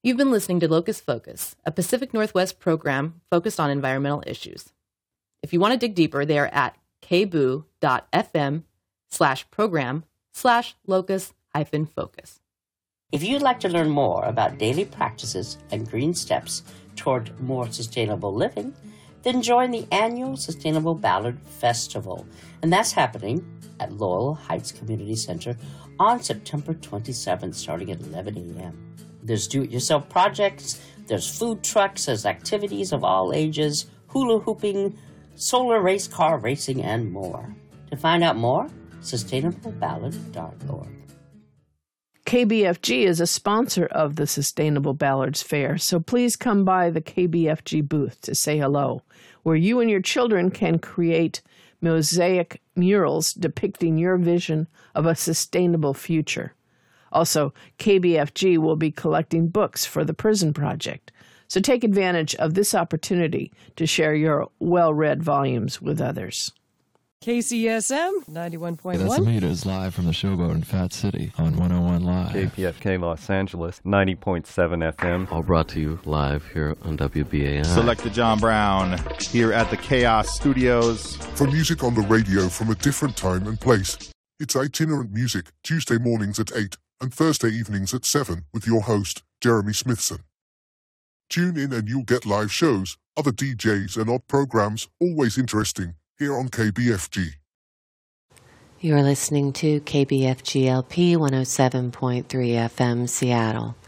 You've been listening to Locust Focus, a Pacific Northwest program focused on environmental issues. If you want to dig deeper, they are at kboo.fm/program/locust-focus. If you'd like to learn more about daily practices and green steps toward more sustainable living, then join the annual Sustainable Ballard Festival. And that's happening at Laurel Heights Community Center on September 27th, starting at 11 a.m. There's do-it-yourself projects, there's food trucks, there's activities of all ages, hula hooping, solar race car racing, and more. To find out more, sustainableballard.org. KBFG is a sponsor of the Sustainable Ballards Fair, so please come by the KBFG booth to say hello, where you and your children can create mosaic murals depicting your vision of a sustainable future. Also, KBFG will be collecting books for the Prison Project, so take advantage of this opportunity to share your well-read volumes with others. KCSM 91.1. That's Amita is live from the Showboat in Fat City on 101 Live. KPFK Los Angeles 90.7 FM. All brought to you live here on WBAI. Selector John Brown here at the Chaos Studios. For music on the radio from a different time and place, it's Itinerant Music, Tuesday mornings at 8 and Thursday evenings at 7 with your host, Jeremy Smithson. Tune in and you'll get live shows, other DJs and odd programs, always interesting, here on KBFG. You're listening to KBFG LP 107.3 FM Seattle.